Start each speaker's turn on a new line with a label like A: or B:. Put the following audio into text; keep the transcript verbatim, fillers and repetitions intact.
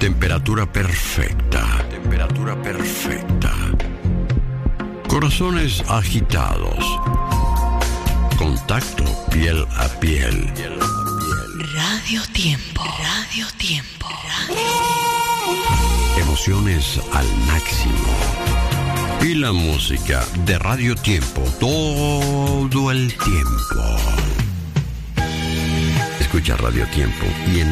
A: Temperatura perfecta. Temperatura perfecta. Corazones agitados. Contacto piel a piel.
B: Radio Tiempo. Radio Tiempo. Radio Tiempo.
A: Emociones al máximo. Y la música de Radio Tiempo todo el tiempo. Escucha Radio Tiempo y en